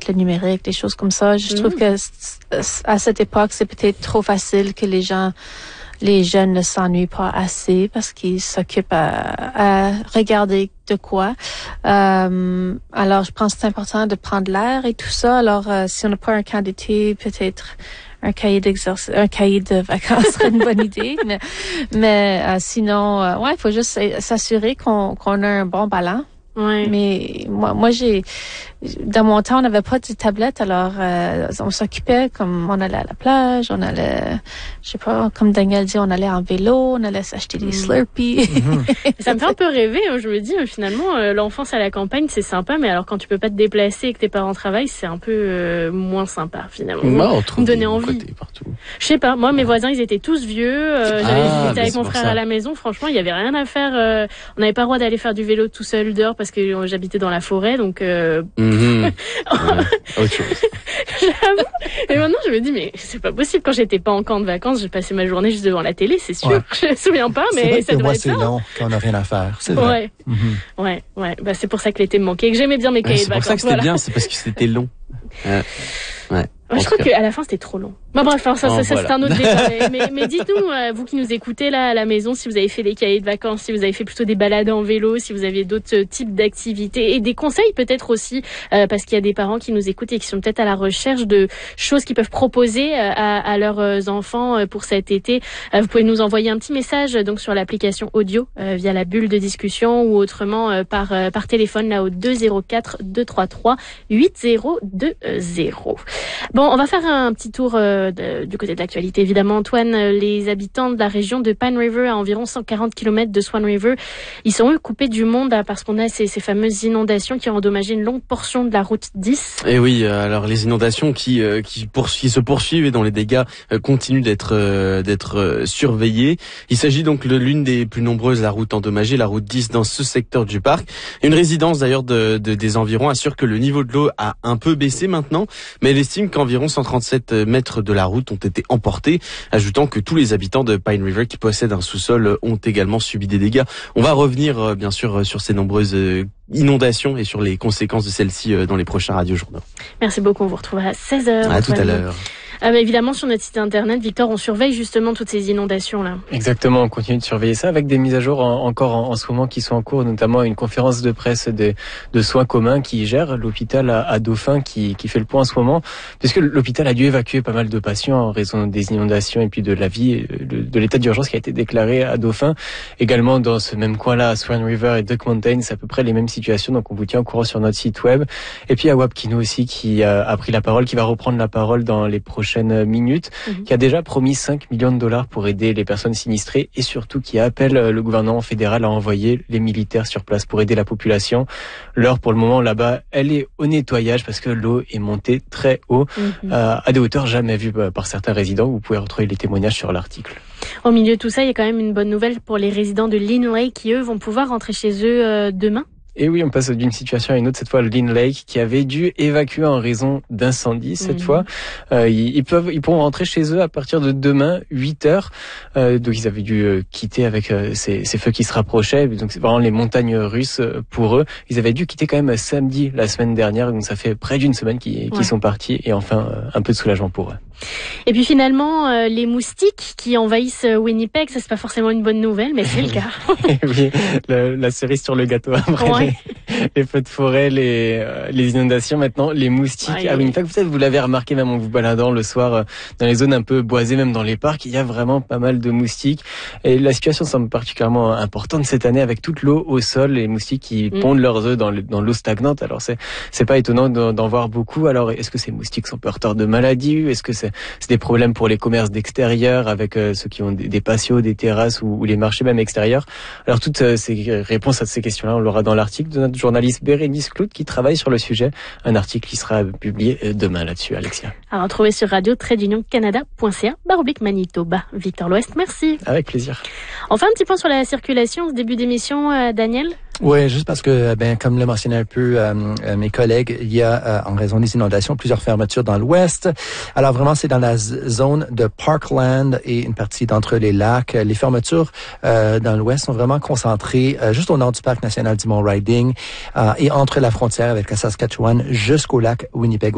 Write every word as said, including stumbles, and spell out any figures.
le numérique, des choses comme ça. Je mmh. trouve que à cette époque, c'est peut-être trop facile que les gens, les jeunes ne s'ennuient pas assez parce qu'ils s'occupent à, à regarder de quoi. Euh, alors, je pense que c'est important de prendre l'air et tout ça. Alors, euh, si on n'a pas un camp d'été, peut-être un cahier d'exercice, un cahier de vacances serait une bonne idée. Mais, mais euh, sinon, euh, ouais, il faut juste s'assurer qu'on, qu'on a un bon ballon. Ouais. Mais moi, moi j'ai dans mon temps, on n'avait pas de tablette, alors euh, on s'occupait comme on allait à la plage, on allait, je sais pas, comme Daniel dit, on allait en vélo, on allait s'acheter des mmh. Slurpees. Mmh. Ça me fait un peu rêver, hein, je me dis, finalement, euh, l'enfance à la campagne, c'est sympa, mais alors quand tu peux pas te déplacer et que tes parents travaillent, c'est un peu euh, moins sympa, finalement. Moi, on trouve me donner envie. Partout. Je sais pas, moi, mes voisins, ils étaient tous vieux, euh, j'avais ah, j'étais avec mon frère ça. à la maison, franchement, il y avait rien à faire, euh, on n'avait pas le droit d'aller faire du vélo tout seul dehors parce que euh, j'habitais dans la forêt, donc... Euh... Mmh. ouais, autre chose. J'avoue. Et maintenant, je me dis, mais c'est pas possible. Quand j'étais pas en camp de vacances, j'ai passé ma journée juste devant la télé, c'est sûr. Ouais. Je me souviens pas, mais c'est vrai ça que devrait moi, être c'est ça. long quand on n'a rien à faire. C'est vrai. Ouais. Mm-hmm. Ouais, ouais. Bah, c'est pour ça que l'été me manquait et que j'aimais bien mes cahiers ouais, de vacances. C'est pour ça que c'était voilà. bien, c'est parce que c'était long. Euh, ouais. Moi, je crois qu'à la fin, c'était trop long. Bah, bref, enfin, ça, oh, ça, ça voilà. c'est un autre débat. mais, mais, mais dites-nous, euh, vous qui nous écoutez là à la maison, si vous avez fait des cahiers de vacances, si vous avez fait plutôt des balades en vélo, si vous avez d'autres euh, types d'activités et des conseils peut-être aussi, euh, parce qu'il y a des parents qui nous écoutent et qui sont peut-être à la recherche de choses qu'ils peuvent proposer euh, à, à leurs euh, enfants euh, pour cet été. Euh, vous pouvez nous envoyer un petit message euh, donc sur l'application audio euh, via la bulle de discussion ou autrement euh, par euh, par téléphone là au deux zéro quatre deux trois trois huit zéro deux zéro. Bon, on va faire un petit tour euh, de, du côté de l'actualité. Évidemment, Antoine, les habitants de la région de Pine River, à environ cent quarante kilomètres de Swan River, ils sont eux coupés du monde hein, parce qu'on a ces, ces fameuses inondations qui ont endommagé une longue portion de la route dix. Et oui, alors les inondations qui euh, qui, poursuivent, qui se poursuivent et dont les dégâts euh, continuent d'être euh, d'être euh, surveillés. Il s'agit donc de l'une des plus nombreuses la route endommagée, la route dix dans ce secteur du parc. Une résidence d'ailleurs de, de des environs assure que le niveau de l'eau a un peu baissé maintenant, mais elle estime qu'environ cent trente-sept mètres de la route ont été emportés, ajoutant que tous les habitants de Pine River qui possèdent un sous-sol ont également subi des dégâts. On va revenir bien sûr sur ces nombreuses inondations et sur les conséquences de celles-ci dans les prochains radiojournaux. Merci beaucoup, on vous retrouvera à seize heures. À tout à l'heure. Ah bah évidemment, sur notre site internet, Victor, on surveille justement toutes ces inondations-là. Exactement, on continue de surveiller ça avec des mises à jour en, encore en, en ce moment qui sont en cours, notamment une conférence de presse de, de soins communs qui gère l'hôpital à, à Dauphin qui, qui fait le point en ce moment, puisque l'hôpital a dû évacuer pas mal de patients en raison des inondations et puis de la vie, de, de l'état d'urgence qui a été déclaré à Dauphin. Également dans ce même coin-là, à Swan River et Duck Mountain, c'est à peu près les mêmes situations, donc on vous tient au courant sur notre site web. Et puis à Wapkino aussi qui a, a pris la parole, qui va reprendre la parole dans les prochaines minutes, mmh. qui a déjà promis cinq millions de dollars pour aider les personnes sinistrées et surtout qui appelle le gouvernement fédéral à envoyer les militaires sur place pour aider la population. L'heure pour le moment là-bas, elle est au nettoyage parce que l'eau est montée très haut, mmh. euh, à des hauteurs jamais vues par certains résidents. Vous pouvez retrouver les témoignages sur l'article. Au milieu de tout ça, il y a quand même une bonne nouvelle pour les résidents de Lynn Lake qui, eux, vont pouvoir rentrer chez eux euh, demain. Et oui, on passe d'une situation à une autre. Cette fois, Lynn Lake, qui avait dû évacuer en raison d'incendie. Cette mmh. fois, euh, ils, ils peuvent, ils pourront rentrer chez eux à partir de demain, huit heures. Euh, donc, ils avaient dû euh, quitter avec euh, ces, ces feux qui se rapprochaient. Donc, c'est vraiment les montagnes russes euh, pour eux. Ils avaient dû quitter quand même samedi la semaine dernière. Donc, ça fait près d'une semaine qu'ils, qu'ils ouais. sont partis. Et enfin, euh, un peu de soulagement pour eux. Et puis finalement, euh, les moustiques qui envahissent Winnipeg, ça c'est pas forcément une bonne nouvelle, mais c'est le cas. Oui, la, la cerise sur le gâteau après ouais. les, les feux de forêt, les, euh, les inondations. Maintenant, les moustiques ouais, à Winnipeg. Peut-être vous l'avez remarqué même en vous baladant le soir euh, dans les zones un peu boisées, même dans les parcs, il y a vraiment pas mal de moustiques. Et la situation semble particulièrement importante cette année avec toute l'eau au sol, les moustiques qui mm. pondent leurs œufs dans, le, dans l'eau stagnante. Alors c'est c'est pas étonnant d'en, d'en voir beaucoup. Alors est-ce que ces moustiques sont porteurs de maladies? Est-ce que c'est C'est des problèmes pour les commerces d'extérieur avec euh, ceux qui ont des, des patios, des terrasses ou, ou les marchés même extérieurs. Alors toutes euh, ces réponses à ces questions-là, on l'aura dans l'article de notre journaliste Bérénice Clout qui travaille sur le sujet. Un article qui sera publié demain là-dessus, Alexia. À retrouver sur radio tiret d'union canada point c a barre oblique Manitoba. Victor L'Ouest, merci. Avec plaisir. Enfin, un petit point sur la circulation, ce début d'émission, euh, Daniel. Oui, juste parce que, ben, comme le mentionnaient un peu euh, mes collègues, il y a, euh, en raison des inondations, plusieurs fermetures dans l'ouest. Alors vraiment, c'est dans la z- zone de Parkland et une partie d'entre les lacs. Les fermetures euh, dans l'ouest sont vraiment concentrées euh, juste au nord du parc national du Mont Riding euh, et entre la frontière avec la Saskatchewan jusqu'au lac Winnipeg.